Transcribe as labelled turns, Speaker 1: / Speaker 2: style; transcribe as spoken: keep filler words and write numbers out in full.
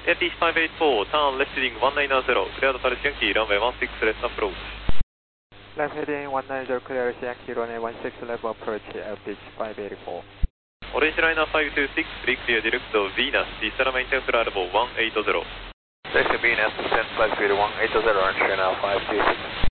Speaker 1: Airbus five eight four, turn left heading one nine zero, cleared Paris Yankee, runway one six left approach.
Speaker 2: Left heading one nine zero, clear Yankee, runway one six left approach, Airbus five eight four.
Speaker 1: Orange liner five two six, reclear direct to Venus, Vistara maintain level one eight zero.
Speaker 3: Taxi Venus, descent flight speed one eight zero, Orange liner five two six.